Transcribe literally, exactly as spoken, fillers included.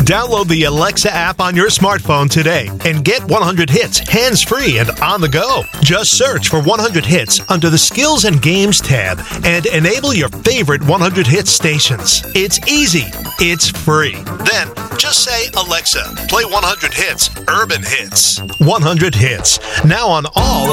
Download the Alexa app on your smartphone today and get one hundred hits hands-free and on the go. Just search for one hundred hits under the Skills and Games tab and enable your favorite one hundred hit stations. It's easy. It's free. Then just say, Alexa, play one hundred hits, urban hits. one hundred hits. Now on all